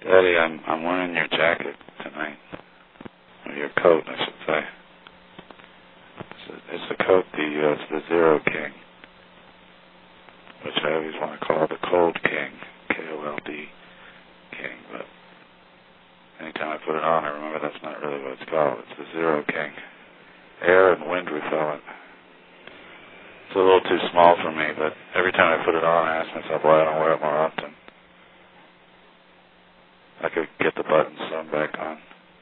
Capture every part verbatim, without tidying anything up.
Daddy, I'm I'm wearing your jacket tonight. Or your coat, I should say. It's, a, it's the coat, the uh, it's the Zero King, which I always want to call the Cold King, K O L D King. But anytime I put it on, I remember that's not really what it's called. It's the Zero King. Air and wind repellent. It's a little too small for me, but every time I put it on, I ask myself why I don't wear it more often. I could get the buttons sewn back on.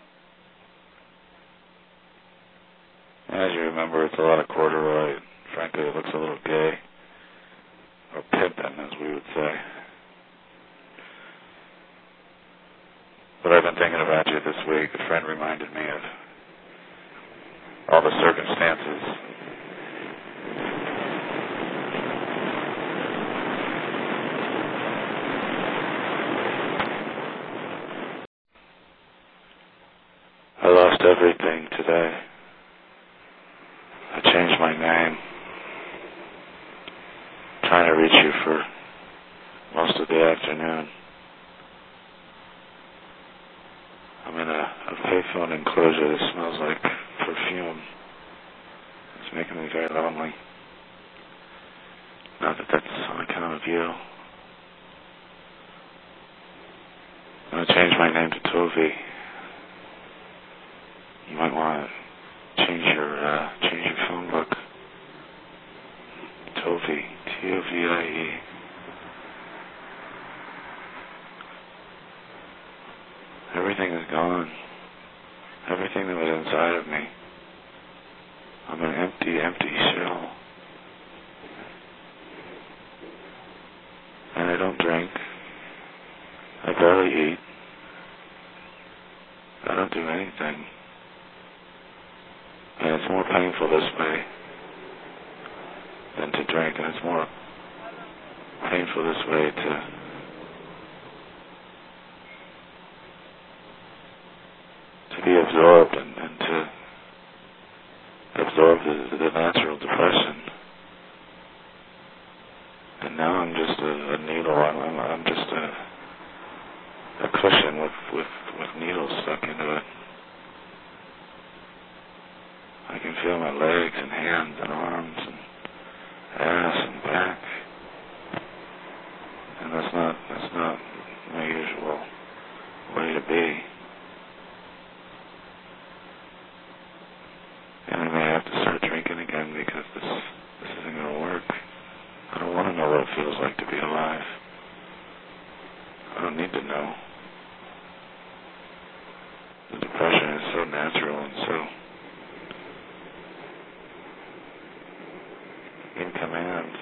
As you remember, it's a lot of corduroy. Frankly, it looks a little gay. Or pimpin', as we would say. But I've been thinking about you this week. A friend reminded me of all the circumstances. I lost everything today. I changed my name. Trying to reach you for most of the afternoon. I'm in a, a payphone enclosure that smells like perfume. It's making me very lonely. Not that that's on account of you. I'm going to change my name to Tovi. You might want to change your uh, change your phone book. Tovi, T O V I E. Everything is gone. Everything that was inside of me. I'm an empty, empty shell. And I don't drink. I barely eat. I don't do anything. And it's more painful this way than to drink, and it's more painful this way to to be absorbed and, and to absorb the, the natural depression. And now I'm just a, a needle. I'm, I'm, I'm just a, a cushion with, with, with needles stuck into it. I can feel my legs and hands and arms and ass and back. And that's not that's not my usual way to be. And I may have to start drinking again because this this isn't going to work. I don't want to know what it feels like to be alive. I don't need to know. The depression is so natural and so in command.